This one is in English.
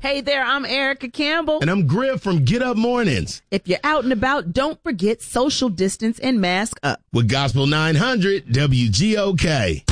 Hey there, I'm Erica Campbell. And I'm Griff from Get Up Mornings. If you're out and about, don't forget social distance and mask up. With Gospel 900 WGOK.